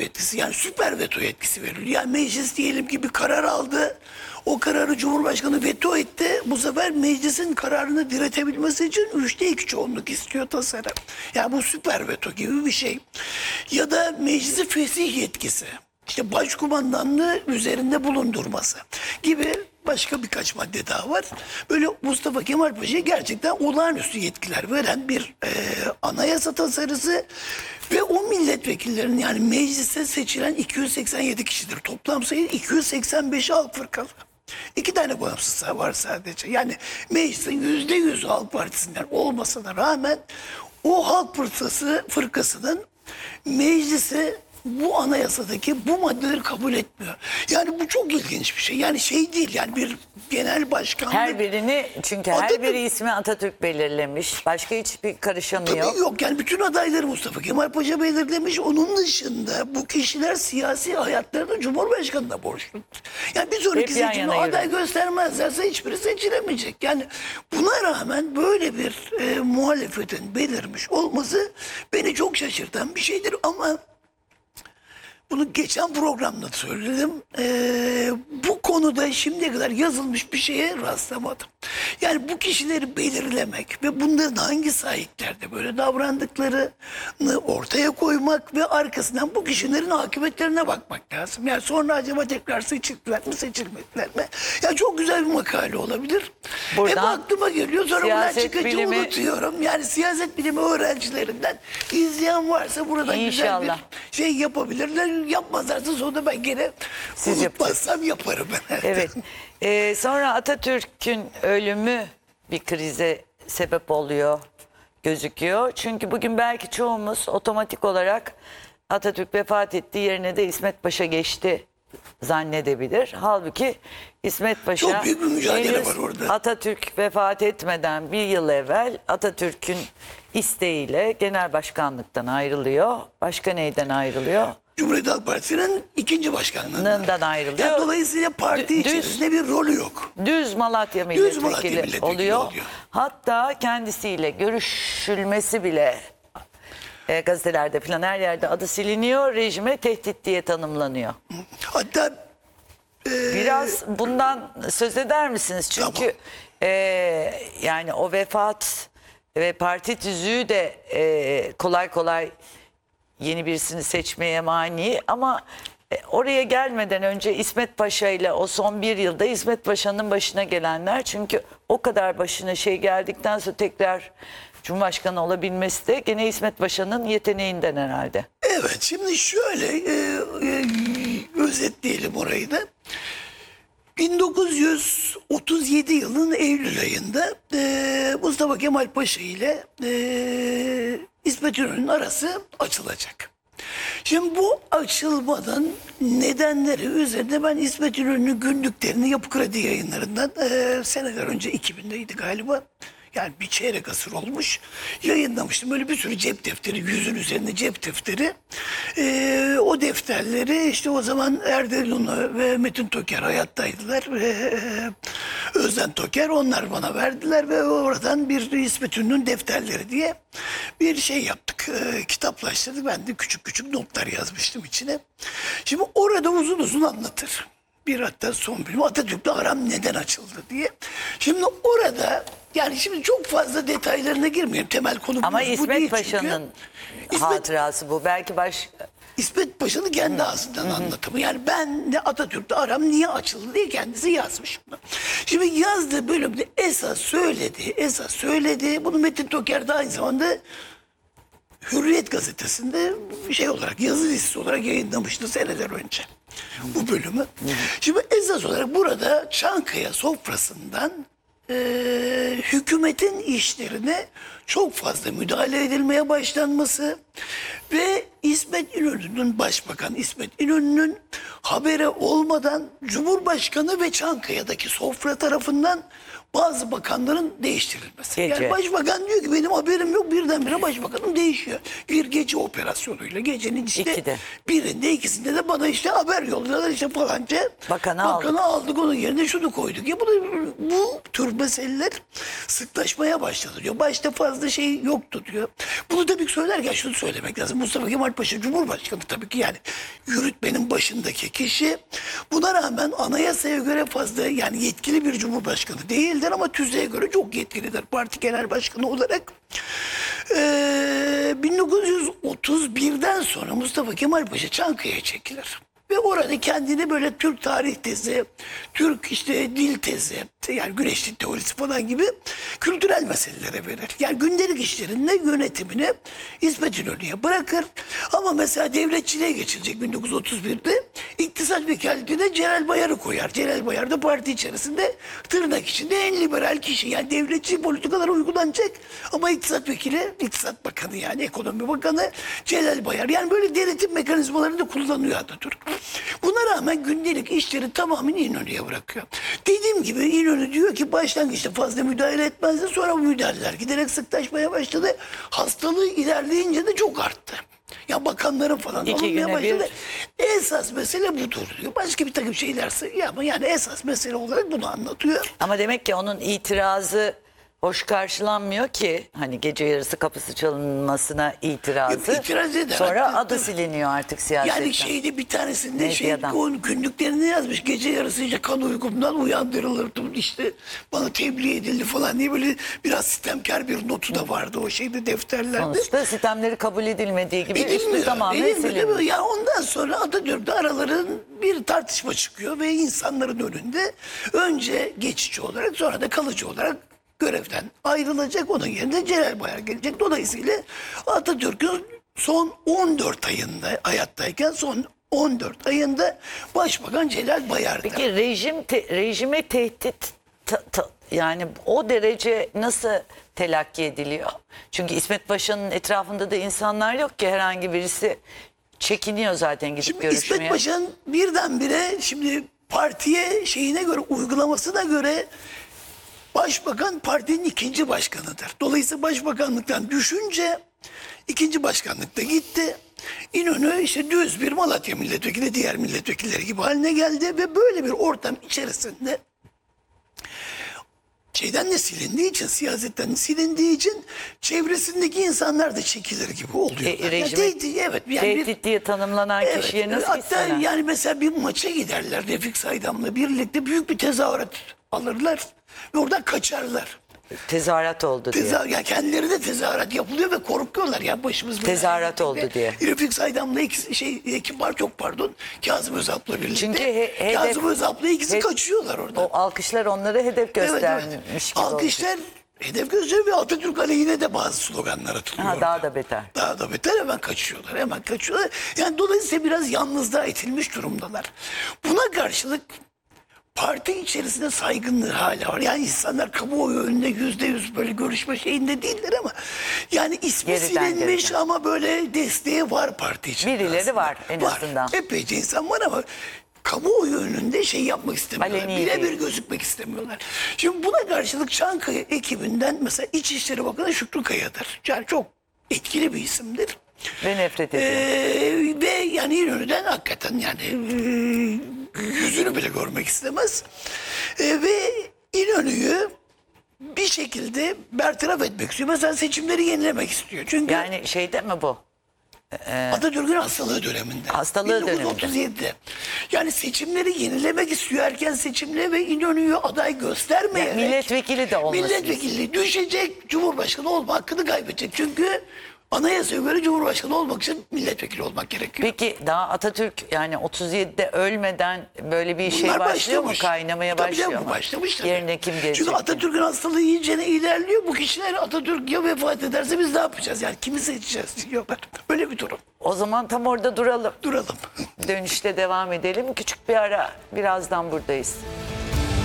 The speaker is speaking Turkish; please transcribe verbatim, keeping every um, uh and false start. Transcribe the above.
yetkisi, yani süper veto yetkisi veriliyor. Yani meclis diyelim ki bir karar aldı. O kararı Cumhurbaşkanı veto etti. Bu sefer meclisin kararını diretebilmesi için üçte iki çoğunluk istiyor tasarı. Yani bu süper veto gibi bir şey. Ya da meclisi fesih yetkisi. İşte başkumandanlığı üzerinde bulundurması gibi başka birkaç madde daha var. Böyle Mustafa Kemal Paşa'ya gerçekten olağanüstü yetkiler veren bir e, anayasa tasarısı ve o milletvekillerinin, yani meclise seçilen iki yüz seksen yedi kişidir. Toplam sayı iki yüz seksen beş halk fırkalı. İki tane bağımsız var sadece. Yani meclisin yüzde yüz Halk Partisi'nden olmasına rağmen o halk fırkası, fırkasının meclise bu anayasadaki bu maddeleri kabul etmiyor. Yani bu çok ilginç bir şey. Yani şey değil, yani bir genel başkanlık. Her birini, çünkü her Atatürk, biri ismi Atatürk belirlemiş. Başka hiçbir karışanı tabii yok. yok. Yani bütün adayları Mustafa Kemal Paşa belirlemiş. Onun dışında bu kişiler siyasi hayatlarını Cumhurbaşkanı'na borçlu. Yani bir sonraki Hep yan seçimde yana aday yürü. göstermezlerse hiçbiri seçilemeyecek. Yani buna rağmen böyle bir e, muhalefetin belirmiş olması beni çok şaşırtan bir şeydir. Ama bunu geçen programda söyledim. Ee, bu konuda şimdiye kadar yazılmış bir şeye rastlamadım. Yani bu kişileri belirlemek ve bunların hangi sahiplerde böyle davrandıklarını ortaya koymak ve arkasından bu kişilerin akıbetlerine bakmak lazım. Yani sonra acaba tekrar seçildiler mi, seçilmediler mi? Yani çok güzel bir makale olabilir. Buradan Hep aklıma geliyor, sonra buradan siyaset çıkınca bilimi- unutuyorum. Yani siyaset bilimi öğrencilerinden izleyen varsa burada güzel İnşallah. bir şey yapabilirler. Yapmazlarsa sonra ben gene Siz unutmazsam yaparım ben. Evet. Ee, sonra Atatürk'ün ölümü bir krize sebep oluyor, gözüküyor. Çünkü bugün belki çoğumuz otomatik olarak Atatürk vefat etti, yerine de İsmet Paşa geçti zannedebilir. Halbuki İsmet Paşa Çok büyük bir mücadele henüz var orada. Atatürk vefat etmeden bir yıl evvel Atatürk'ün isteğiyle genel başkanlıktan ayrılıyor. Başka neyden ayrılıyor? Cumhuriyet Halk Partisi'nin ikinci başkanlığından. Nından ayrılıyor. Yani dolayısıyla parti Düz- içerisinde bir rolü yok. Düz Malatya Malatya milletvekili, milletvekili oluyor. oluyor. Hatta kendisiyle görüşülmesi bile e, gazetelerde falan her yerde adı siliniyor. Rejime tehdit diye tanımlanıyor. Hatta e, Biraz bundan söz eder misiniz? Çünkü Tamam. e, yani o vefat ve parti tüzüğü de e, kolay kolay yeni birisini seçmeye mani, ama e, oraya gelmeden önce İsmet Paşa ile o son bir yılda İsmet Paşa'nın başına gelenler, çünkü o kadar başına şey geldikten sonra tekrar Cumhurbaşkanı olabilmesi de gene İsmet Paşa'nın yeteneğinden herhalde. evet, şimdi şöyle e, e, özetleyelim orayı da. bin dokuz yüz otuz yedi yılının Eylül ayında e, Mustafa Kemal Paşa ile e, İsmet İnönü'nün arası açılacak. Şimdi bu açılmanın nedenleri üzerinde ben İsmet İnönü'nün günlüklerini Yapı Kredi Yayınları'ndan e, seneler önce iki bindeydi galiba. Yani bir çeyrek asır olmuş. Yayınlamıştım. Böyle bir sürü cep defteri, yüzün üzerinde cep defteri. Ee, o defterleri işte o zaman Erdal Unu ve Metin Toker hayattaydılar. Ve Özden Toker, onlar bana verdiler ve oradan bir İsmet İnönü'nün defterleri diye bir şey yaptık. Ee, kitaplaştırdık. Ben de küçük küçük notlar yazmıştım içine. Şimdi orada uzun uzun anlatır. Bir hatta son bölüm Atatürk'le aram neden açıldı diye. Şimdi orada, yani şimdi çok fazla detaylarına girmeyeyim. Temel konu Ama bu, bu İsmet değil çünkü. Paşa'nın İsmet, hatırası bu. Belki baş... İsmet Paşa'nın kendi ağzından anlatımı. Yani ben de Atatürk'le aram niye açıldı diye kendisi yazmış bunu. Şimdi yazdığı bölümde esas söyledi, esas söyledi. Bunu Metin Toker de aynı zamanda Hürriyet gazetesinde bir şey olarak, yazı dizisi olarak yayınlamıştı seneler önce bu bölümü. Şimdi esas olarak burada Çankaya sofrasından e, hükümetin işlerine çok fazla müdahale edilmeye başlanması ve İsmet İnönü'nün, Başbakan İsmet İnönü'nün habere olmadan Cumhurbaşkanı ve Çankaya'daki sofra tarafından bazı bakanların değiştirilmesi. Gece. Yani başbakan diyor ki benim haberim yok, birdenbire başbakanım değişiyor. Bir gece operasyonuyla gecenin işte İkide. birinde ikisinde de bana işte haber yolladılar, işte falanca Bakanı bakanı aldık, onun yerine şunu koyduk. Ya bu, bu tür meseleler sıklaşmaya başladı diyor. Başta fazla şey yoktu diyor. Bunu tabii söylerken şunu söylemek lazım. Mustafa Kemal Kemal Paşa Cumhurbaşkanı tabii ki, yani yürütmenin başındaki kişi. Buna rağmen anayasaya göre fazla, yani yetkili bir cumhurbaşkanı değildir ama tüzüğe göre çok yetkilidir parti genel başkanı olarak. Ee, bin dokuz yüz otuz birden sonra Mustafa Kemal Paşa Çankaya'ya çekilir. Ve orada kendini böyle Türk tarih tezi, Türk işte dil tezi, yani güneş dil teorisi falan gibi kültürel meselelere verir. Yani gündelik işlerinde yönetimini İsmet İnönü'ye bırakır. Ama mesela devletçiliğe geçilecek bin dokuz yüz otuz birde iktisat vekaletiyle Celal Bayar'ı koyar. Celal Bayar da parti içerisinde tırnak içinde en liberal kişi. Yani devletçi politikalar uygulanacak ama iktisat vekili, iktisat bakanı yani ekonomi bakanı Celal Bayar. Yani böyle denetim mekanizmalarını da kullanıyor Atatürk. Buna rağmen gündelik işleri tamamen İnönü'ye bırakıyor. Dediğim gibi İnönü diyor ki başlangıçta fazla müdahale etmezdi, sonra bu müdahaleler giderek sıklaşmaya başladı. Hastalığı ilerleyince de çok arttı. Ya bakanların falan İki alınmaya güne başladı. bir. Esas mesele budur diyor. Başka bir takım şeylerse ya ama yani esas mesele olarak bunu anlatıyor. Ama demek ki onun itirazı hoş karşılanmıyor ki, hani gece yarısı kapısı çalınmasına itirazı. Yok, itiraz eder. Sonra Hatta- adı siliniyor artık siyasetten. Yani şeyde bir tanesinde şey, Medyadan. onun günlüklerinde yazmış. Gece yarısı işte kan uykumdan uyandırılırdım, işte bana tebliğ edildi falan diye böyle biraz sistemkar bir notu da vardı o şeyde, defterlerde. Sonuçta sistemleri kabul edilmediği gibi üstü Edilmiyor. tamamen Edilmiyor, değil mi? siliniyor. Ya ondan sonra Atatürk'te araların bir tartışma çıkıyor ve insanların önünde önce geçici olarak sonra da kalıcı olarak görevden ayrılacak. Onun yerine Celal Bayar gelecek. Dolayısıyla Atatürk'ün son on dört ayında, hayattayken son on dört ayında Başbakan Celal Bayar'dır. Peki rejim te- rejime tehdit ta- ta- yani o derece nasıl telakki ediliyor? Çünkü İsmet Paşa'nın etrafında da insanlar yok ki, herhangi birisi çekiniyor zaten gidip Şimdi görüşmeye. İsmet Paşa'nın birdenbire şimdi partiye şeyine göre, uygulamasına göre Başbakan partinin ikinci başkanıdır. Dolayısıyla başbakanlıktan düşünce ikinci başkanlıkta gitti. İnönü işte düz bir Malatya milletvekili, diğer milletvekilleri gibi haline geldi ve böyle bir ortam içerisinde şeyden de silindiği için, siyasetten de silindiği için çevresindeki insanlar da çekilir gibi oluyor. E, rejime tehdit, evet, yani bir- tehdit diye tanımlanan Evet, kişiye nasıl hatta gitsinler? yani mesela bir maça giderler Refik Saydam'la birlikte, büyük bir tezahürat alırlar ve oradan kaçarlar. Tezahürat oldu diye. Teza ya kendileri de tezahürat yapılıyor ve korkuyorlar ya, başımız belaya Tezahürat girdi. oldu Ve diye. Refik Saydam'la ikisi şey ekip var, çok pardon, Kazım Özalp'la birlikte. Çünkü he- hedef- Kazım Özalp'la ikisi he- kaçıyorlar oradan. O alkışlar onları hedef Evet, göstermiş evet. gibi oldu. Alkışlar hedef gösteriyor ve Atatürk aleyhine de bazı sloganlar atılıyor. Ha, orada. daha da beter. Daha da beter, hemen kaçıyorlar, hemen kaçıyorlar. Yani dolayısıyla biraz yalnızlığa itilmiş durumdalar. Buna karşılık parti içerisinde saygınlığı hala var. Yani insanlar kamuoyu önünde yüzde yüz böyle görüşme şeyinde değiller ama yani ismi Geriden silinmiş geriden. ama böyle desteği var parti içinde. Birileri aslında. var en azından. Epeyce insan var ama kamuoyu önünde şey yapmak istemiyorlar. Aleni Birebir değil. gözükmek istemiyorlar. Şimdi buna karşılık Çankaya ekibinden mesela İçişleri Bakanı Şükrü Kaya'dır. Yani çok etkili bir isimdir. Ve nefret ediyor. Ee, ve yani İnönü'den hakikaten yani e, yüzünü bile görmek istemez. Ee, ve İnönü'yü bir şekilde bertaraf etmek istiyor. Mesela seçimleri yenilemek istiyor. Çünkü Yani şeyde mi bu? Atatürk'ün hastalığı döneminde. Hastalığı bin dokuz yüz otuz yedide. Yani seçimleri yenilemek istiyor, erken seçimle, ve İnönü'yü aday göstermeyerek. Yani milletvekili de olmasın. Milletvekilliği düşecek, Cumhurbaşkanı olma hakkını kaybedecek. Çünkü anayasaya göre Cumhurbaşkanı olmak için milletvekili olmak gerekiyor. Peki daha Atatürk yani otuz yedide ölmeden böyle bir şey Bunlar başlıyor mu? başlamış. Kaynamaya Tabii başlıyor canım, mu? başlamış tabii. Yerine kim gelecek? Çünkü Atatürk'ün hastalığı iyice ilerliyor. Bu kişiler Atatürk ya vefat ederse biz ne yapacağız? Yani kimi seçeceğiz diyorlar. Böyle bir durum. O zaman tam orada duralım. Duralım. Dönüşte devam edelim. Küçük bir ara, birazdan buradayız.